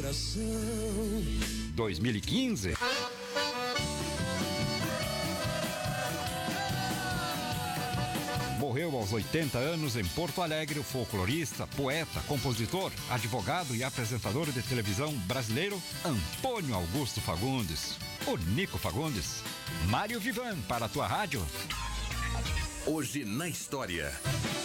coração. 2015. Morreu aos 80 anos em Porto Alegre o folclorista, poeta, compositor, advogado e apresentador de televisão brasileiro Antônio Augusto Fagundes, o Nico Fagundes. Mário Vivan para a tua rádio. Hoje na história.